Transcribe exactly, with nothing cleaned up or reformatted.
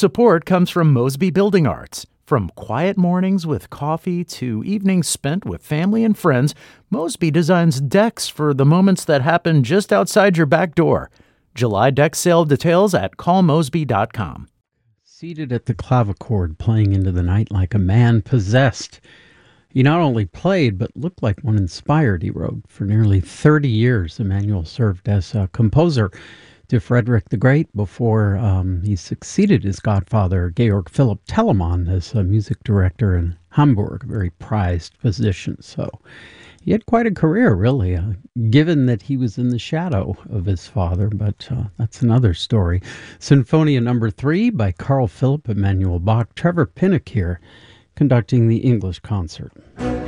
Support comes from Mosby Building Arts. From quiet mornings with coffee to evenings spent with family and friends, Mosby designs decks for the moments that happen just outside your back door. July deck sale details at call mosby dot com. Seated at the clavichord, playing into the night like a man possessed. He not only played, but looked like one inspired, he wrote. For nearly thirty years, Emmanuel served as a composer to Frederick the Great before um, he succeeded his godfather, Georg Philipp Telemann, as a music director in Hamburg, a very prized position. So he had quite a career, really, uh, given that he was in the shadow of his father, but uh, that's another story. Sinfonia number three by Carl Philipp Emanuel Bach, Trevor Pinnock here, conducting the English concert.